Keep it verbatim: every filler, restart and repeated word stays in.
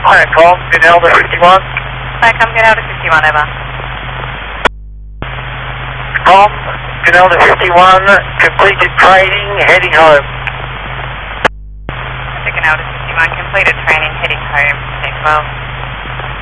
Hi, call, Gunelda fifty-one. Hi, come get out of fifty-one, over. Call, Gunelda fifty-one, completed training, heading home. Taken out of fifty-one, completed training, heading home, stay well.